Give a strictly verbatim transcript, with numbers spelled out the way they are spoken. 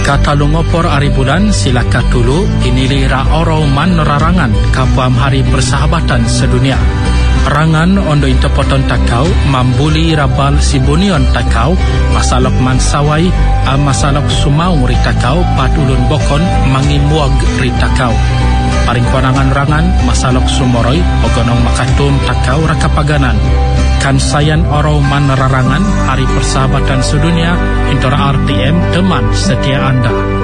Kata lungopor ari bulan silakat dulu inili ra oro man rarangan kapuam hari persahabatan sedunia. Rangan ondo interpoton takau mambuli rabal sibunion takau masalok mansawai a masalok sumau ri takau patulun bokon mangimuag ri takau. Paring konangan rangan masalok sumoroi ogonong makatum takau rakapaganan. Kan sayan oro man rarangan hari persahabatan sedunia intora R T M teman setia Anda.